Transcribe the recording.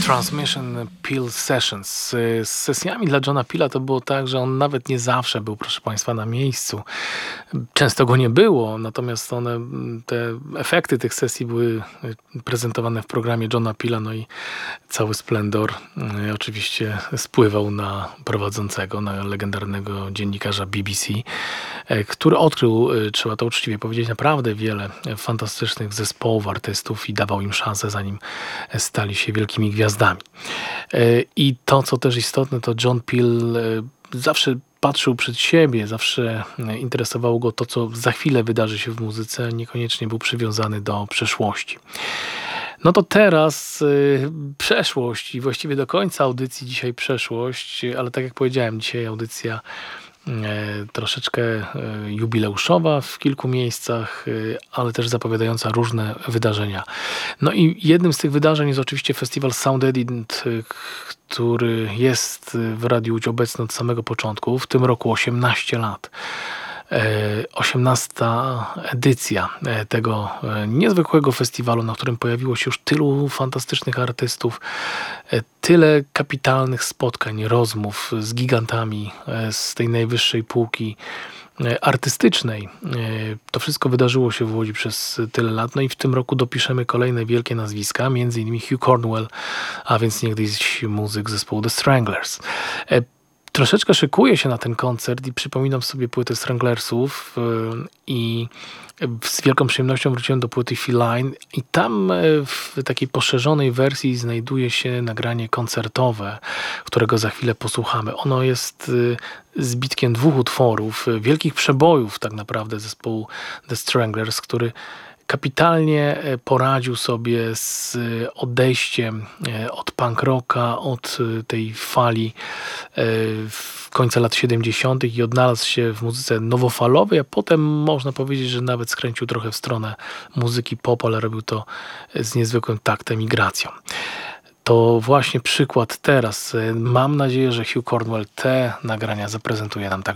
Transmission Peel Sessions. Z sesjami dla Johna Peela to było tak, że on nawet nie zawsze był, proszę Państwa, na miejscu. Często go nie było, natomiast te efekty tych sesji były prezentowane w programie Johna Peela, no i cały splendor oczywiście spływał na prowadzącego, na legendarnego dziennikarza BBC, który odkrył, trzeba to uczciwie powiedzieć, naprawdę wiele fantastycznych zespołów, artystów i dawał im szansę, zanim stali się wielkimi gwiazdami. I to, co też istotne, to John Peel zawsze patrzył przed siebie, zawsze interesowało go to, co za chwilę wydarzy się w muzyce, niekoniecznie był przywiązany do przeszłości. No to teraz przeszłość i właściwie do końca audycji dzisiaj przeszłość, ale tak jak powiedziałem, dzisiaj audycja troszeczkę jubileuszowa w kilku miejscach, ale też zapowiadająca różne wydarzenia. No i jednym z tych wydarzeń jest oczywiście festiwal Sound Edit, który jest w Radiu Łódź obecny od samego początku. W tym roku 18 lat. 18. edycja tego niezwykłego festiwalu, na którym pojawiło się już tylu fantastycznych artystów, tyle kapitalnych spotkań, rozmów z gigantami z tej najwyższej półki artystycznej. To wszystko wydarzyło się w Łodzi przez tyle lat, no i w tym roku dopiszemy kolejne wielkie nazwiska, między innymi Hugh Cornwell, a więc niegdyś muzyk zespołu The Stranglers. Troszeczkę szykuję się na ten koncert i przypominam sobie płytę Stranglersów i z wielką przyjemnością wróciłem do płyty Feline i tam w takiej poszerzonej wersji znajduje się nagranie koncertowe, którego za chwilę posłuchamy. Ono jest zbitkiem dwóch utworów, wielkich przebojów tak naprawdę zespołu The Stranglers, który kapitalnie poradził sobie z odejściem od punk rocka, od tej fali w końca lat 70. i odnalazł się w muzyce nowofalowej, a potem można powiedzieć, że nawet skręcił trochę w stronę muzyki pop, ale robił to z niezwykłym taktem i gracją. To właśnie przykład teraz. Mam nadzieję, że Hugh Cornwell te nagrania zaprezentuje nam także